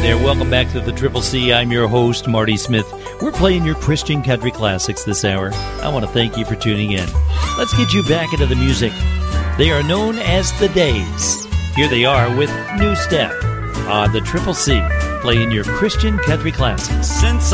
there. Welcome back to the Triple C. I'm your host, Marty Smith. We're playing your Christian country classics this hour. I want to thank you for tuning in. Let's get you back into the music. They are known as The Days. Here they are with New Step on the Triple C, playing your Christian country classics. Since